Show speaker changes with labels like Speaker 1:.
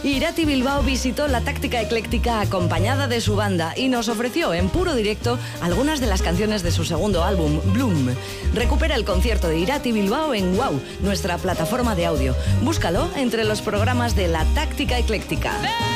Speaker 1: Irati Bilbao visitó la Táctica Ecléctica acompañada de su banda y nos ofreció en puro directo algunas de las canciones de su segundo álbum, Bloom. Recupera el concierto de Irati Bilbao en WOW, nuestra plataforma de audio. Búscalo entre los programas de la Táctica Ecléctica.